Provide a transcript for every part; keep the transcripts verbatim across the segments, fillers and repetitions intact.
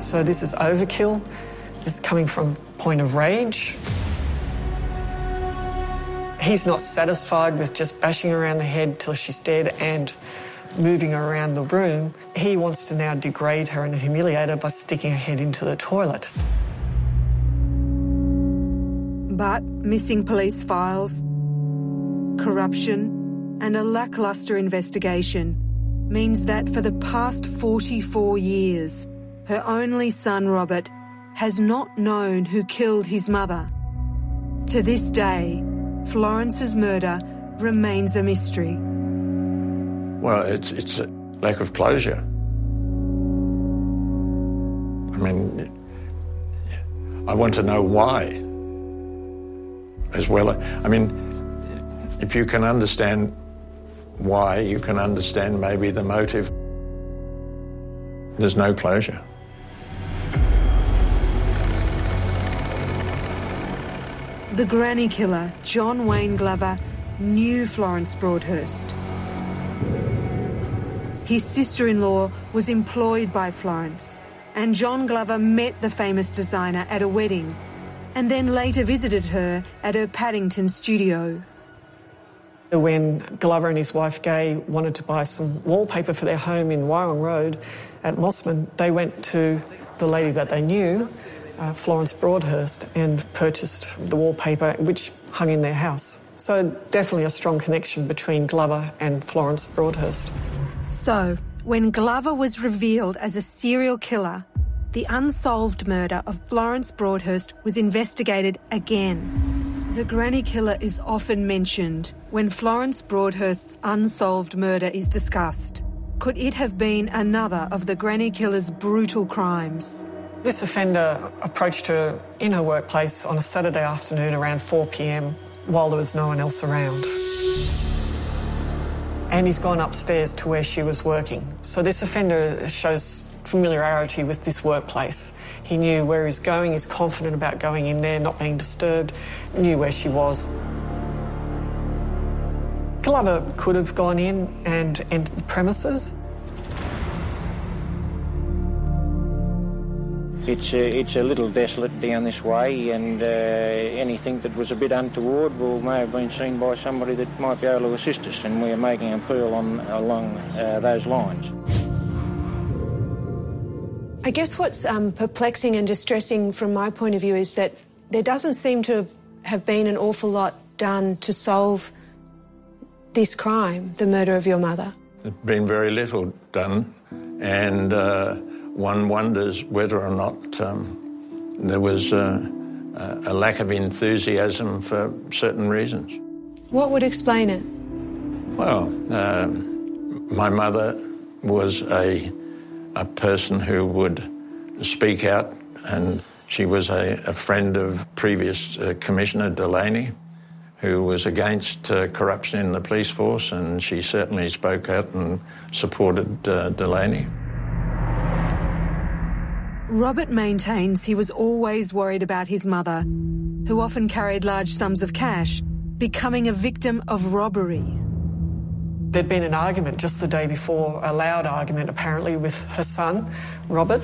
So this is overkill. It's coming from a point of rage. He's not satisfied with just bashing her around the head till she's dead and moving her around the room. He wants to now degrade her and humiliate her by sticking her head into the toilet. But missing police files, corruption and a lacklustre investigation means that for the past forty-four years, her only son, Robert, has not known who killed his mother. To this day, Florence's murder remains a mystery. Well, it's, it's a lack of closure. I mean, I want to know why as well. I mean, if you can understand why, you can understand maybe the motive. There's no closure. The granny killer, John Wayne Glover, knew Florence Broadhurst. His sister-in-law was employed by Florence, and John Glover met the famous designer at a wedding and then later visited her at her Paddington studio. When Glover and his wife Gay wanted to buy some wallpaper for their home in Wyong Road at Mossman, they went to the lady that they knew, uh, Florence Broadhurst, and purchased the wallpaper which hung in their house. So definitely a strong connection between Glover and Florence Broadhurst. So, when Glover was revealed as a serial killer, the unsolved murder of Florence Broadhurst was investigated again. The granny killer is often mentioned when Florence Broadhurst's unsolved murder is discussed. Could it have been another of the granny killer's brutal crimes? This offender approached her in her workplace on a Saturday afternoon around four p m while there was no one else around. And he's gone upstairs to where she was working. So this offender shows familiarity with this workplace. He knew where he was going, he's confident about going in there, not being disturbed, knew where she was. Glover could have gone in and entered the premises. It's a, it's a little desolate down this way, and uh, anything that was a bit untoward will may have been seen by somebody that might be able to assist us, and we're making an appeal on, along uh, those lines. I guess what's um, perplexing and distressing from my point of view is that there doesn't seem to have been an awful lot done to solve this crime, the murder of your mother. There's been very little done, and uh, one wonders whether or not um, there was uh, a lack of enthusiasm for certain reasons. What would explain it? Well, uh, my mother was a a person who would speak out, and she was a, a friend of previous uh, Commissioner Delaney, who was against uh, corruption in the police force, and she certainly spoke out and supported uh, Delaney. Robert maintains he was always worried about his mother, who often carried large sums of cash, becoming a victim of robbery. There'd been an argument just the day before, a loud argument apparently, with her son, Robert.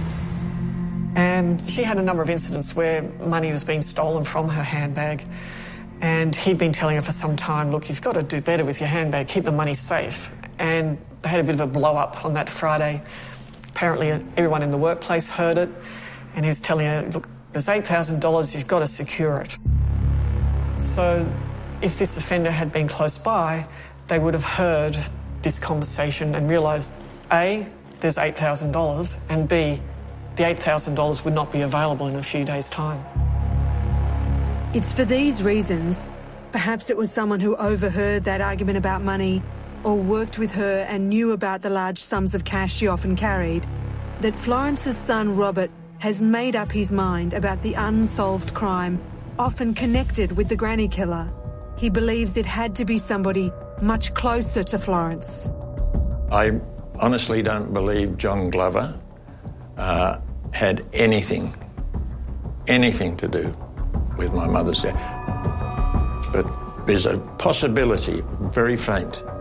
And she had a number of incidents where money was being stolen from her handbag. And he'd been telling her for some time, look, you've got to do better with your handbag, keep the money safe. And they had a bit of a blow-up on that Friday. Apparently everyone in the workplace heard it, and he was telling her, look, there's eight thousand dollars, you've got to secure it. So if this offender had been close by, they would have heard this conversation and realised, A, there's eight thousand dollars, and B, the eight thousand dollars would not be available in a few days' time. It's for these reasons, perhaps it was someone who overheard that argument about money or worked with her and knew about the large sums of cash she often carried, that Florence's son Robert has made up his mind about the unsolved crime often connected with the granny killer. He believes it had to be somebody much closer to Florence. I honestly don't believe John Glover uh, had anything, anything to do with my mother's death. But there's a possibility, very faint,